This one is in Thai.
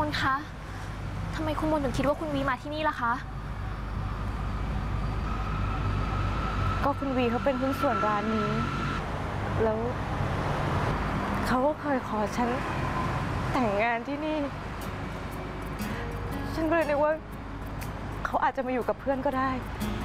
มนคะทำไมคุณมนถึงคิดว่าคุณวีมาที่นี่ล่ะคะก็คุณวีเขาเป็นหุ้นส่วนร้านนี้แล้วเขาก็เคยขอฉันแต่งงานที่นี่ฉันก็เลยนึกว่าเขาอาจจะมาอยู่กับเพื่อนก็ได้